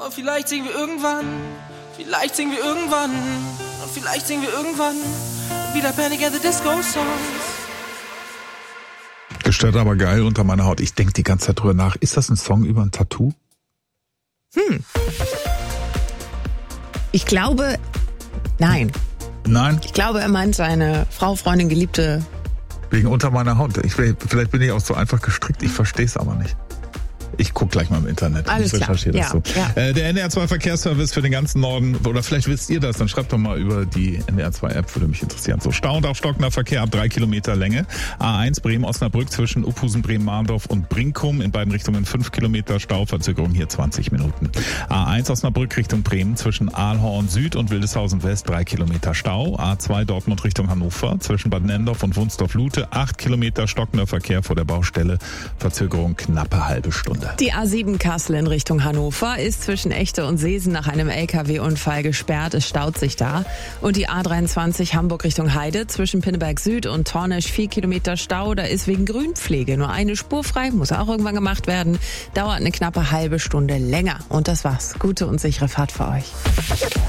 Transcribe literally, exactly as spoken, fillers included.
Oh, vielleicht singen wir irgendwann, vielleicht singen wir irgendwann, und vielleicht singen wir irgendwann wieder Panic at the Disco Songs. Gestört aber geil unter meiner Haut. Ich denke die ganze Zeit drüber nach. Ist das ein Song über ein Tattoo? Hm. Ich glaube, nein. Nein? Ich glaube, er meint seine Frau, Freundin, Geliebte. Wegen unter meiner Haut. Ich, vielleicht bin ich auch so einfach gestrickt, ich verstehe es aber nicht. Ich guck gleich mal im Internet. Alles ich recherchiere klar. das Ja, so. ja. Äh, der N D R zwei Verkehrsservice für den ganzen Norden, oder vielleicht wisst ihr das, dann schreibt doch mal über die N D R zwei App, würde mich interessieren. So, Stau und aufstockender Verkehr ab drei Kilometer Länge. A eins Bremen-Osnabrück zwischen Uphusen, Bremen-Mahndorf und Brinkum. In beiden Richtungen fünf Kilometer Stau, Verzögerung hier zwanzig Minuten. A eins Osnabrück Richtung Bremen zwischen Aalhorn Süd und Wildeshausen West drei Kilometer Stau. A zwei Dortmund Richtung Hannover zwischen Bad Nendorf und Wunsdorf-Lute acht Kilometer stockender Verkehr vor der Baustelle. Verzögerung knappe halbe Stunde. Die A sieben Kassel in Richtung Hannover ist zwischen Echte und Seesen nach einem L K W-Unfall gesperrt. Es staut sich da. Und die A dreiundzwanzig Hamburg Richtung Heide zwischen Pinneberg Süd und Tornisch vier Kilometer Stau. Da ist wegen Grünpflege nur eine Spur frei. Muss auch irgendwann gemacht werden. Dauert eine knappe halbe Stunde länger. Und das war's. Gute und sichere Fahrt für euch.